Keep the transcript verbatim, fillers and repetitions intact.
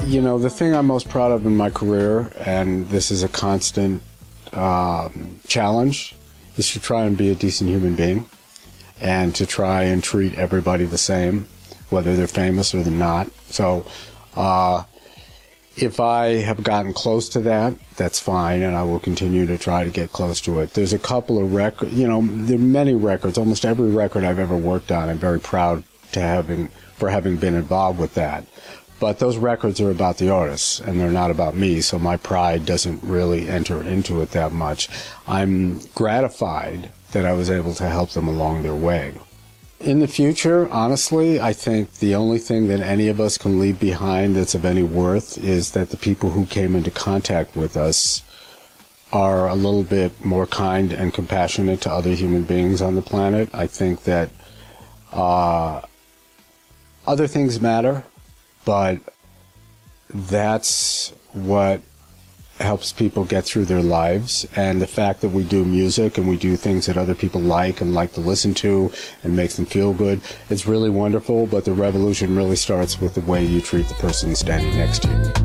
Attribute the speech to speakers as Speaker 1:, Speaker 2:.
Speaker 1: You know, the thing I'm most proud of in my career, and this is a constant um, challenge, is to try and be a decent human being and to try and treat everybody the same, whether they're famous or they're not. So uh, if I have gotten close to that, that's fine, and I will continue to try to get close to it. There's a couple of records, you know, there are many records, almost every record I've ever worked on, I'm very proud to having, for having been involved with that. But those records are about the artists, and they're not about me, so my pride doesn't really enter into it that much. I'm gratified that I was able to help them along their way. In the future, honestly, I think the only thing that any of us can leave behind that's of any worth is that the people who came into contact with us are a little bit more kind and compassionate to other human beings on the planet. I think that uh, other things matter, but that's what helps people get through their lives. And the fact that we do music and we do things that other people like and like to listen to and makes them feel good, it's really wonderful, but the revolution really starts with the way you treat the person standing next to you.